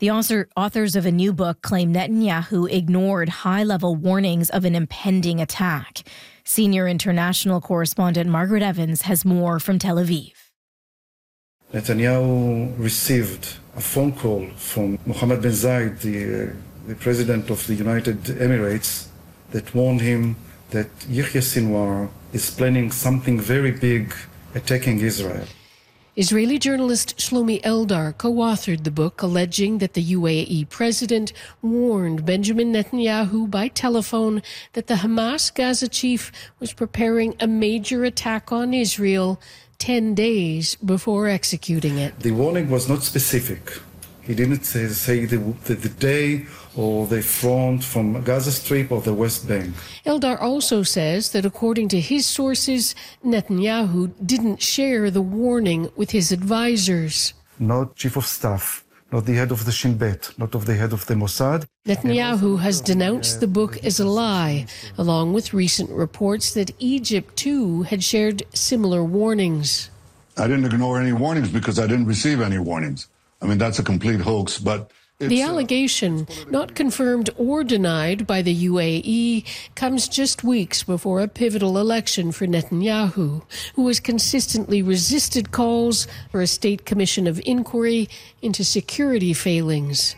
The authors of a new book claim Netanyahu ignored high-level warnings of an impending attack. Senior international correspondent Margaret Evans has more from Tel Aviv. Netanyahu received a phone call from Mohammed bin Zayed, the president of the United Emirates, that warned him that Yahya Sinwar is planning something very big, attacking Israel. Israeli journalist Shlomi Eldar co-authored the book, alleging that the UAE president warned Benjamin Netanyahu by telephone that the Hamas Gaza chief was preparing a major attack on Israel 10 days before executing it. The warning was not specific. He didn't say the day or the front from Gaza Strip or the West Bank. Eldar also says that according to his sources, Netanyahu didn't share the warning with his advisors. Not chief of staff, not the head of the Shin Bet, not of the head of the Mossad. Netanyahu has denounced the book as a lie, along with recent reports that Egypt, too, had shared similar warnings. I didn't ignore any warnings because I didn't receive any warnings. I mean, that's a complete hoax, but the allegation, not confirmed or denied by the UAE, comes just weeks before a pivotal election for Netanyahu, who has consistently resisted calls for a state commission of inquiry into security failings.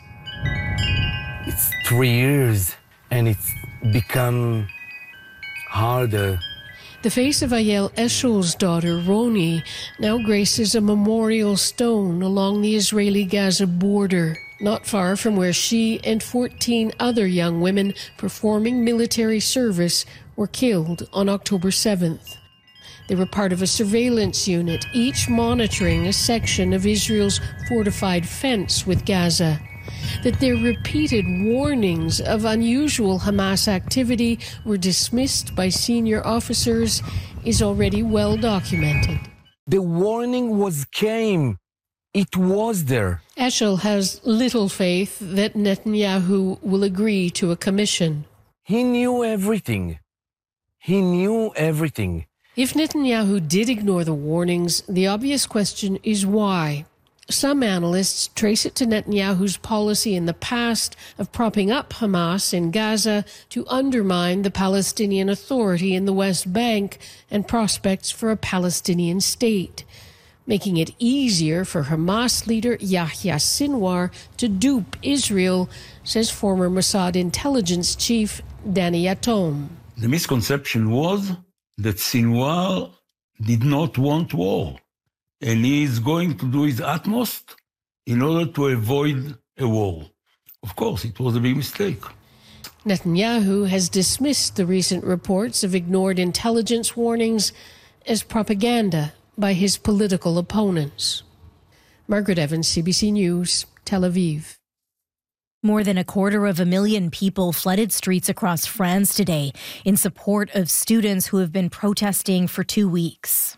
It's 3 years, and it's become harder. The face of Ayel Eshel's daughter, Roni, now graces a memorial stone along the Israeli-Gaza border, not far from where she and 14 other young women performing military service were killed on October 7th. They were part of a surveillance unit, each monitoring a section of Israel's fortified fence with Gaza. That their repeated warnings of unusual Hamas activity were dismissed by senior officers is already well documented. The warning came. It was there. Eshel has little faith that Netanyahu will agree to a commission. He knew everything. If Netanyahu did ignore the warnings, the obvious question is why. Some analysts trace it to Netanyahu's policy in the past of propping up Hamas in Gaza to undermine the Palestinian Authority in the West Bank and prospects for a Palestinian state, making it easier for Hamas leader Yahya Sinwar to dupe Israel, says former Mossad intelligence chief Danny Yatom. The misconception was that Sinwar did not want war, and he is going to do his utmost in order to avoid a war. Of course, it was a big mistake. Netanyahu has dismissed the recent reports of ignored intelligence warnings as propaganda by his political opponents. Margaret Evans, CBC News, Tel Aviv. More than 250,000 people flooded streets across France today in support of students who have been protesting for 2 weeks.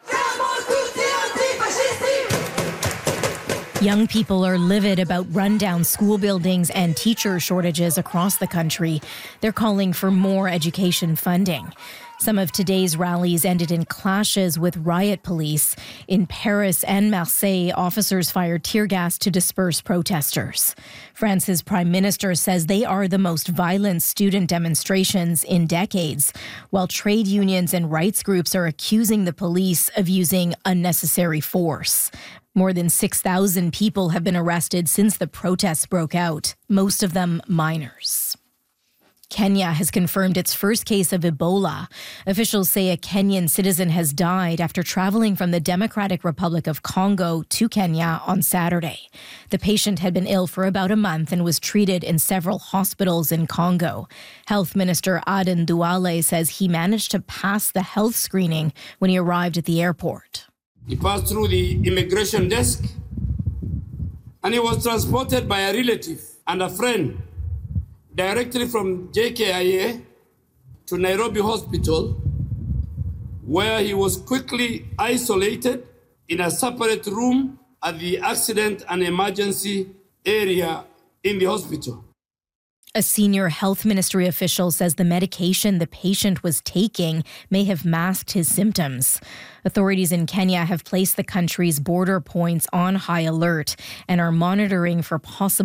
Young people are livid about rundown school buildings and teacher shortages across the country. They're calling for more education funding. Some of today's rallies ended in clashes with riot police. In Paris and Marseille, officers fired tear gas to disperse protesters. France's prime minister says they are the most violent student demonstrations in decades, while trade unions and rights groups are accusing the police of using unnecessary force. More than 6,000 people have been arrested since the protests broke out, most of them minors. Kenya has confirmed its first case of Ebola. Officials say a Kenyan citizen has died after traveling from the Democratic Republic of Congo to Kenya on Saturday. The patient had been ill for about a month and was treated in several hospitals in Congo. Health Minister Aden Duale says he managed to pass the health screening when he arrived at the airport. He passed through the immigration desk and he was transported by a relative and a friend directly from JKIA to Nairobi Hospital, where he was quickly isolated in a separate room at the accident and emergency area in the hospital. A senior health ministry official says the medication the patient was taking may have masked his symptoms. Authorities in Kenya have placed the country's border points on high alert and are monitoring for possible